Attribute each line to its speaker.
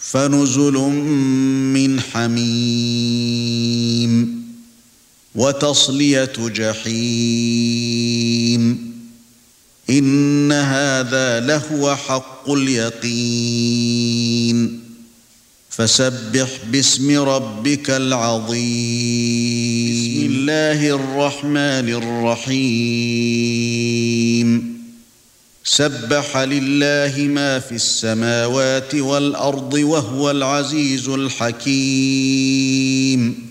Speaker 1: فنزل من حميم وتصلية جحيم إن هذا لهو حق اليقين فسبح باسم ربك العظيم بسم الله الرحمن الرحيم سبح لله ما في السماوات والأرض وهو العزيز الحكيم